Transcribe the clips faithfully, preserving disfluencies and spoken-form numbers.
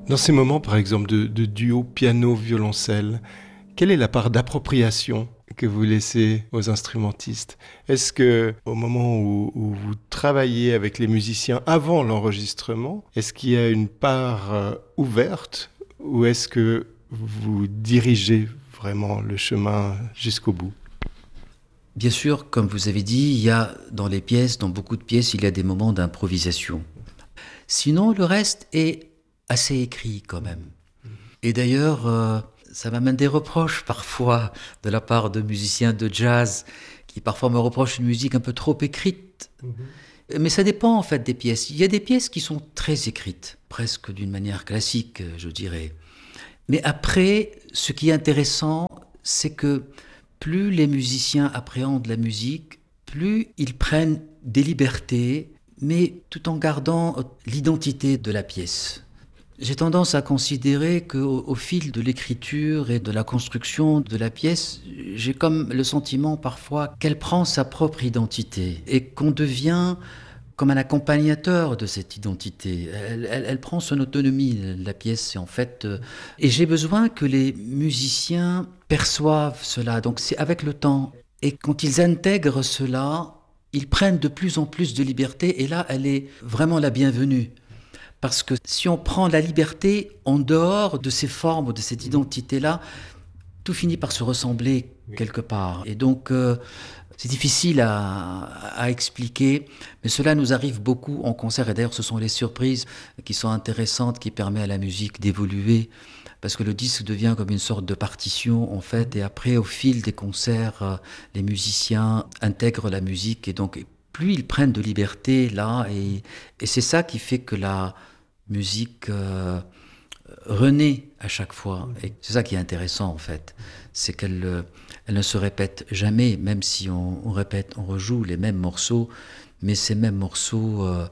Dans ces moments, par exemple, de, de duo piano-violoncelle, quelle est la part d'appropriation que vous laissez aux instrumentistes? Est-ce que, au moment où, où vous travaillez avec les musiciens avant l'enregistrement, est-ce qu'il y a une part euh, ouverte ou est-ce que vous dirigez vraiment le chemin jusqu'au bout? Bien sûr, comme vous avez dit, il y a dans les pièces, dans beaucoup de pièces, il y a des moments d'improvisation. Sinon, le reste est assez écrit quand même. Et d'ailleurs, euh, ça m'amène des reproches parfois de la part de musiciens de jazz qui parfois me reprochent une musique un peu trop écrite. Mm-hmm. Mais ça dépend en fait des pièces. Il y a des pièces qui sont très écrites, presque d'une manière classique, je dirais. Mais après, ce qui est intéressant, c'est que plus les musiciens appréhendent la musique, plus ils prennent des libertés, mais tout en gardant l'identité de la pièce. J'ai tendance à considérer qu'au au fil de l'écriture et de la construction de la pièce, j'ai comme le sentiment parfois qu'elle prend sa propre identité et qu'on devient comme un accompagnateur de cette identité. Elle, elle, elle prend son autonomie, la pièce, en fait. Euh, et j'ai besoin que les musiciens perçoivent cela. Donc c'est avec le temps. Et quand ils intègrent cela, ils prennent de plus en plus de liberté. Et là, elle est vraiment la bienvenue. Parce que si on prend la liberté en dehors de ces formes, de cette identité-là, tout finit par se ressembler quelque part. Et donc, euh, c'est difficile à, à expliquer, mais cela nous arrive beaucoup en concert. Et d'ailleurs, ce sont les surprises qui sont intéressantes, qui permettent à la musique d'évoluer. Parce que le disque devient comme une sorte de partition, en fait. Et après, au fil des concerts, les musiciens intègrent la musique. Et donc, plus ils prennent de liberté, là, et, et c'est ça qui fait que la musique euh, renaît à chaque fois. Et c'est ça qui est intéressant, en fait. C'est qu'elle euh, elle ne se répète jamais, même si on, on répète, on rejoue les mêmes morceaux, mais ces mêmes morceaux euh,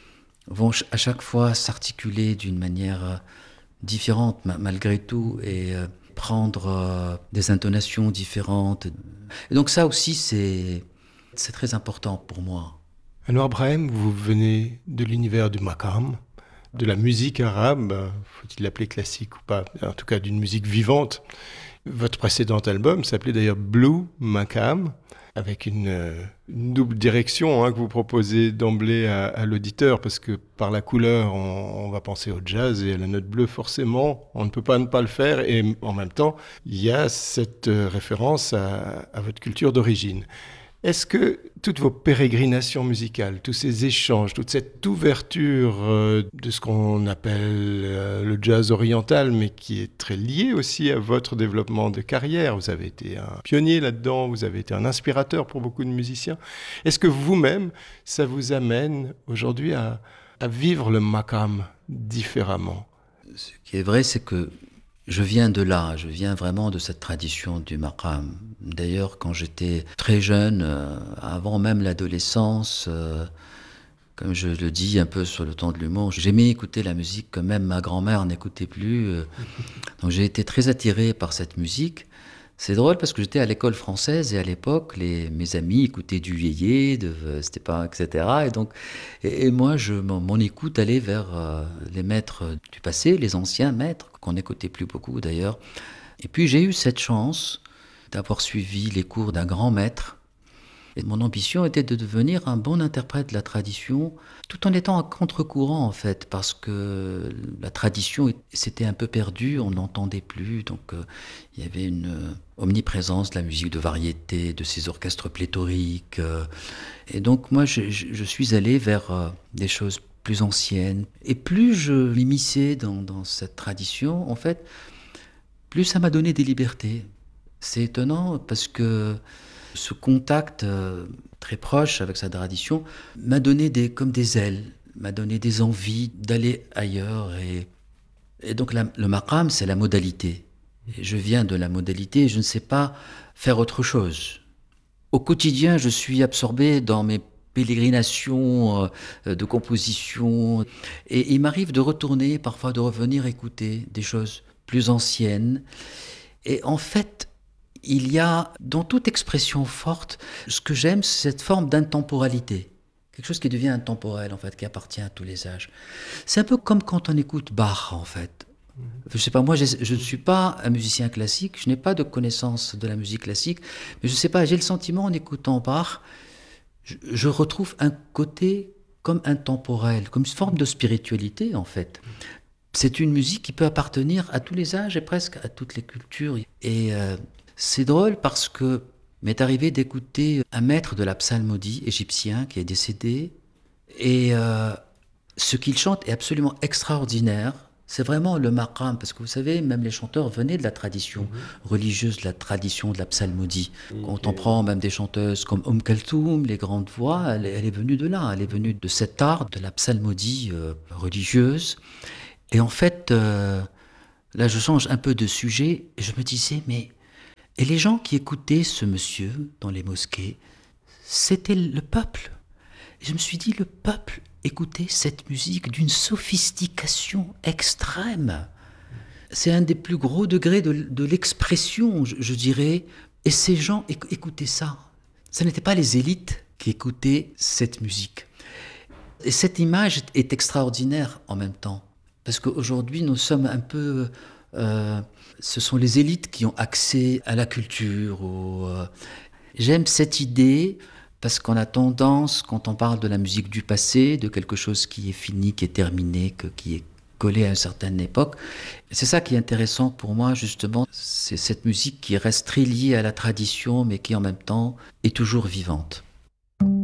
vont ch- à chaque fois s'articuler d'une manière euh, différente, ma- malgré tout, et euh, prendre euh, des intonations différentes. Et donc ça aussi, c'est, c'est très important pour moi. Anouar Brahim, vous venez de l'univers du maqam, de la musique arabe, faut-il l'appeler classique ou pas, en tout cas d'une musique vivante. Votre précédent album s'appelait d'ailleurs Blue Maqam, avec une, une double direction hein, que vous proposez d'emblée à, à l'auditeur, parce que par la couleur, on, on va penser au jazz et à la note bleue forcément, on ne peut pas ne pas le faire, et en même temps, il y a cette référence à, à votre culture d'origine. Est-ce que toutes vos pérégrinations musicales, tous ces échanges, toute cette ouverture euh, de ce qu'on appelle euh, le jazz oriental, mais qui est très lié aussi à votre développement de carrière, vous avez été un pionnier là-dedans, vous avez été un inspirateur pour beaucoup de musiciens, est-ce que vous-même, ça vous amène aujourd'hui à, à vivre le maqam différemment? Ce qui est vrai, c'est que je viens de là, je viens vraiment de cette tradition du maqam. D'ailleurs, quand j'étais très jeune, euh, avant même l'adolescence, euh, comme je le dis un peu sur le ton de l'humour, j'aimais écouter la musique que même ma grand-mère n'écoutait plus. euh. Donc j'ai été très attiré par cette musique. C'est drôle parce que j'étais à l'école française et à l'époque, les, mes amis écoutaient du yéyé, de euh, Stepan, et cetera. Et donc, et, et moi, je, mon, mon écoute allait vers euh, les maîtres du passé, les anciens maîtres, qu'on n'écoutait plus beaucoup d'ailleurs. Et puis j'ai eu cette chance d'avoir suivi les cours d'un grand maître. Et mon ambition était de devenir un bon interprète de la tradition, tout en étant à contre-courant en fait, parce que la tradition s'était un peu perdue, on n'entendait plus, donc euh, il y avait une euh, omniprésence de la musique de variété, de ces orchestres pléthoriques. Euh, et donc moi je, je, je suis allé vers euh, des choses plus anciennes. Et plus je m'immisçais dans, dans cette tradition, en fait, plus ça m'a donné des libertés. C'est étonnant parce que ce contact euh, très proche avec sa tradition m'a donné des, comme des ailes, m'a donné des envies d'aller ailleurs. Et, et donc la, le maqam, c'est la modalité. Et je viens de la modalité et je ne sais pas faire autre chose. Au quotidien, je suis absorbé dans mes pérégrinations euh, de composition. Et il m'arrive de retourner, parfois de revenir écouter des choses plus anciennes. Et en fait, il y a dans toute expression forte, ce que j'aime, c'est cette forme d'intemporalité. quelque chose qui devient intemporel, en fait, qui appartient à tous les âges. C'est un peu comme quand on écoute Bach, en fait. Je sais pas, moi, je ne suis pas un musicien classique, je n'ai pas de connaissance de la musique classique, mais je sais pas, j'ai le sentiment, en écoutant Bach, je, je retrouve un côté comme intemporel, comme une forme de spiritualité, en fait. C'est une musique qui peut appartenir à tous les âges et presque à toutes les cultures. Et euh, c'est drôle parce que m'est arrivé d'écouter un maître de la psalmodie égyptien qui est décédé. Et euh, ce qu'il chante est absolument extraordinaire. C'est vraiment le maqam, parce que vous savez, même les chanteurs venaient de la tradition mmh. religieuse, de la tradition de la psalmodie. Okay. Quand on prend même des chanteuses comme Oum Kalthoum, les grandes voix, elle, elle est venue de là, elle est venue de cet art de la psalmodie euh, religieuse. Et en fait, euh, là je change un peu de sujet, et je me disais, mais... Et les gens qui écoutaient ce monsieur dans les mosquées, c'était le peuple. Et je me suis dit, le peuple écoutait cette musique d'une sophistication extrême. C'est un des plus gros degrés de, de l'expression, je, je dirais. Et ces gens éc- écoutaient ça. Ce n'étaient pas les élites qui écoutaient cette musique. Et cette image est extraordinaire en même temps. Parce qu'aujourd'hui, nous sommes un peu... Euh, ce sont les élites qui ont accès à la culture. Ou, euh... J'aime cette idée parce qu'on a tendance, quand on parle de la musique du passé, de quelque chose qui est fini, qui est terminé, que, qui est collé à une certaine époque. C'est ça qui est intéressant pour moi, justement. C'est cette musique qui reste très liée à la tradition, mais qui en même temps est toujours vivante.